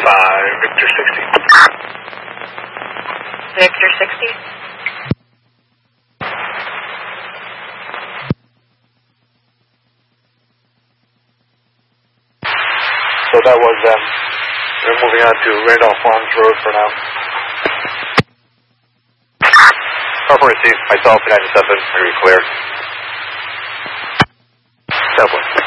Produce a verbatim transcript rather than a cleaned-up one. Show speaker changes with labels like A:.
A: five, Victor sixty.
B: Victor sixty.
A: So that was them. We're moving on to Randolph Farms Road for now.
C: Purple received, myself, ninety-seven, are you clear? Definitely.